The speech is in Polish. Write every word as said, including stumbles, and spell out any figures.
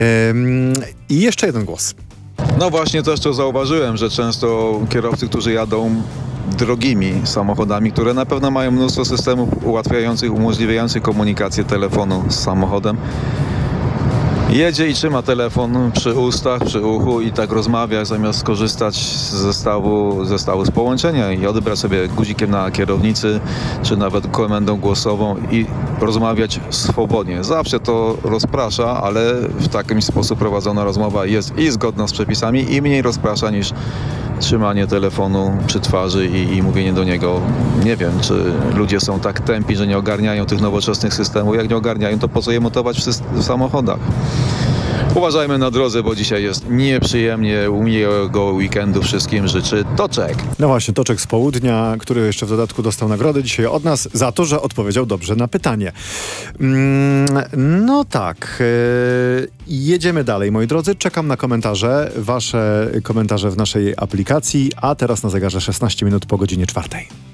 Ym, I jeszcze jeden głos. No właśnie też to zauważyłem, że często kierowcy, którzy jadą drogimi samochodami, które na pewno mają mnóstwo systemów ułatwiających, umożliwiających komunikację telefonu z samochodem, jedzie i trzyma telefon przy ustach, przy uchu i tak rozmawia, zamiast skorzystać z zestawu, zestawu z połączenia i odebrać sobie guzikiem na kierownicy, czy nawet komendą głosową i rozmawiać swobodnie. Zawsze to rozprasza, ale w taki sposób prowadzona rozmowa jest i zgodna z przepisami, i mniej rozprasza niż trzymanie telefonu przy twarzy i, i mówienie do niego. Nie wiem, czy ludzie są tak tępi, że nie ogarniają tych nowoczesnych systemów. Jak nie ogarniają, to po co je montować w, syst- w samochodach? Uważajmy na drodze, bo dzisiaj jest nieprzyjemnie. Miłego weekendu wszystkim życzy Toczek. No właśnie, Toczek z południa, który jeszcze w dodatku dostał nagrodę dzisiaj od nas za to, że odpowiedział dobrze na pytanie. Mm, no tak, yy, jedziemy dalej, moi drodzy. Czekam na komentarze, wasze komentarze w naszej aplikacji, a teraz na zegarze szesnaście minut po godzinie czwartej.